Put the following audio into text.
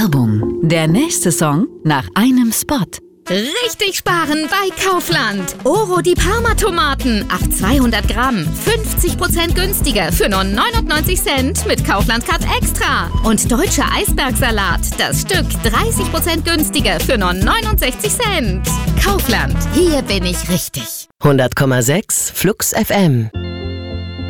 Werbung. Der nächste Song nach einem Spot. Richtig sparen bei Kaufland. Oro die Parma-Tomaten auf 200 Gramm. 50% günstiger für nur 99 Cent mit Kaufland Card Extra. Und deutscher Eisbergsalat. Das Stück 30% günstiger für nur 69 Cent. Kaufland. Hier bin ich richtig. 100,6 Flux FM.